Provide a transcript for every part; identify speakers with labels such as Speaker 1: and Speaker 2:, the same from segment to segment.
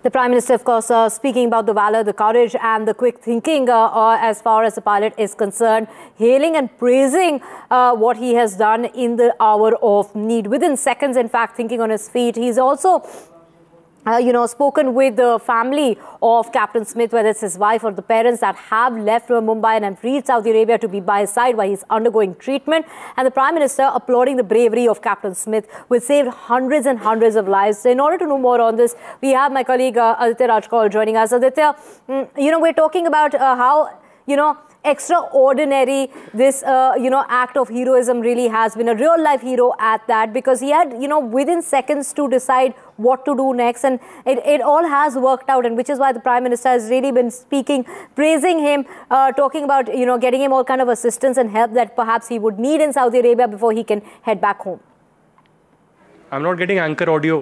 Speaker 1: The Prime Minister, of course, speaking about the valor, the courage and the quick thinking as far as the pilot is concerned, hailing and praising what he has done in the hour of need. Within seconds, in fact, thinking on his feet. He's also spoken with the family of Captain Smith, whether it's his wife or the parents that have left Mumbai and have reached Saudi Arabia to be by his side while he's undergoing treatment. And the Prime Minister applauding the bravery of Captain Smith, which saved hundreds and hundreds of lives. So in order to know more on this, we have my colleague Aditya Rajkaul joining us. Aditya, we're talking about how, extraordinary this, act of heroism really has been. A real life hero at that, because he had, within seconds to decide what to do next. And it all has worked out, and which is why the Prime Minister has really been speaking, praising him, talking about, getting him all kind of assistance and help that perhaps he would need in Saudi Arabia before he can head back home.
Speaker 2: I'm not getting anchor audio.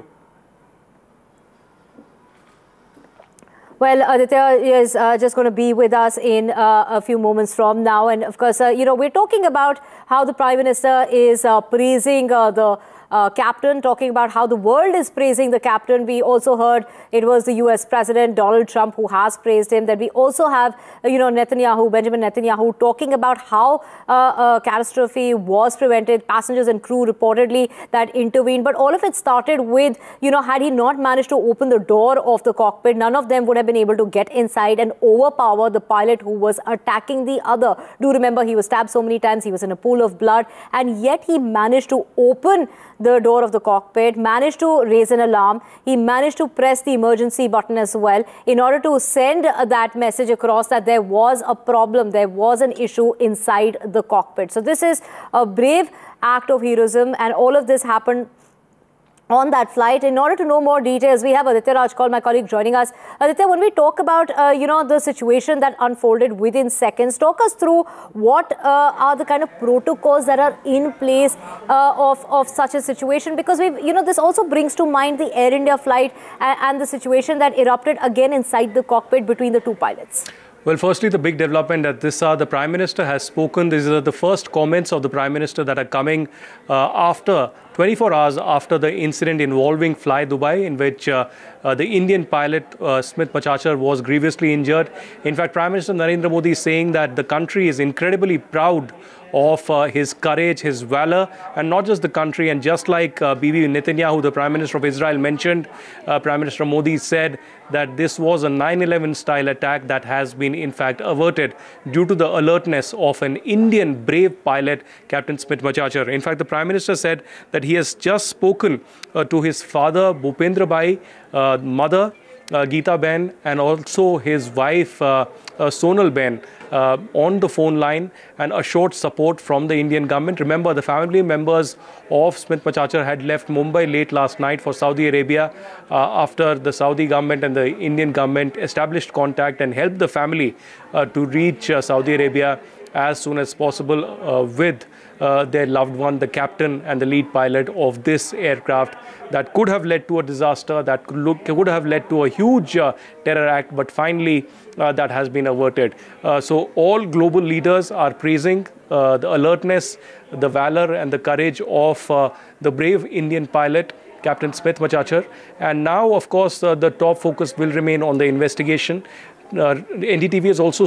Speaker 1: Well, Aditya is just going to be with us in a few moments from now. And of course, we're talking about how the Prime Minister is praising the captain, talking about how the world is praising the captain. We also heard it was the US President Donald Trump who has praised him. Then we also have, Benjamin Netanyahu, talking about how a catastrophe was prevented, passengers and crew reportedly that intervened. But all of it started with, had he not managed to open the door of the cockpit, none of them would have been able to get inside and overpower the pilot who was attacking the other. Do remember, he was stabbed so many times, he was in a pool of blood, and yet he managed to open the door of the cockpit, managed to raise an alarm. He managed to press the emergency button as well in order to send that message across that there was a problem, there was an issue inside the cockpit. So this is a brave act of heroism, and all of this happened on that flight. In order to know more details, we have Aditya Rajkaul, my colleague, joining us. Aditya, when we talk about, the situation that unfolded within seconds, talk us through what are the kind of protocols that are in place of such a situation, because this also brings to mind the Air India flight and the situation that erupted again inside the cockpit between the two pilots.
Speaker 2: Well, firstly, the big development at this hour, the Prime Minister has spoken. These are the first comments of the Prime Minister that are coming after 24 hours after the incident involving Fly Dubai, in which the Indian pilot Smit Machachar was grievously injured. In fact, Prime Minister Narendra Modi is saying that the country is incredibly proud of his courage, his valor, and not just the country. And just like Bibi Netanyahu, the Prime Minister of Israel, mentioned, Prime Minister Modi said that this was a 9/11 style attack that has been in fact averted due to the alertness of an Indian brave pilot, Captain Smit Machachar. In fact, the Prime Minister said that he has just spoken to his father, Bhupendra Bhai, mother, Geeta Ben, and also his wife, Sonal Ben, on the phone line, and assured support from the Indian government. Remember, the family members of Smit Machachar had left Mumbai late last night for Saudi Arabia after the Saudi government and the Indian government established contact and helped the family to reach Saudi Arabia as soon as possible with their loved one, the captain and the lead pilot of this aircraft that could have led to a disaster, that could have led to a huge terror act, but finally that has been averted. So all global leaders are praising the alertness, the valor and the courage of the brave Indian pilot, Captain Smit Machachar. And now, of course, the top focus will remain on the investigation. NDTV has also